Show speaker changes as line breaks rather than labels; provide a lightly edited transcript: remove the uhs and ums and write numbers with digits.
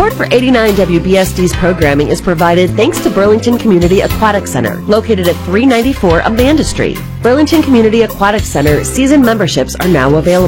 Support for 89 WBSD's programming is provided thanks to Burlington Community Aquatic Center, located at 394 Amanda Street. Burlington Community Aquatic Center season memberships are now available.